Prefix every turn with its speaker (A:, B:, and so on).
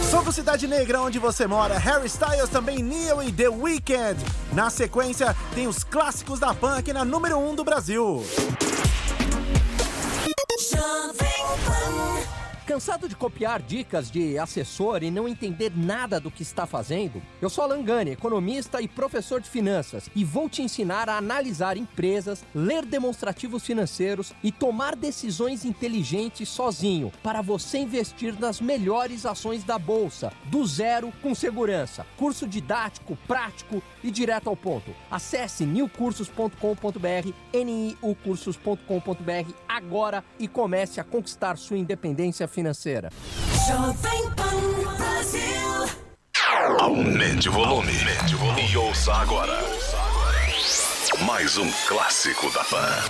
A: Som do Cidade Negra, onde você mora, Harry Styles, também Neo e The Weeknd. Na sequência, tem os clássicos da punk na número 1 do Brasil.
B: Cansado de copiar dicas de assessor e não entender nada do que está fazendo? Eu sou Alan Gani, economista e professor de finanças, e vou te ensinar a analisar empresas, ler demonstrativos financeiros e tomar decisões inteligentes sozinho, para você investir nas melhores ações da Bolsa, do zero com segurança. Curso didático, prático e direto ao ponto. Acesse newcursos.com.br, niucursos.com.br agora e comece a conquistar sua independência financeira.
C: Jovem Pan Brasil.
D: Aumente o volume. E ouça agora mais um clássico da Pan.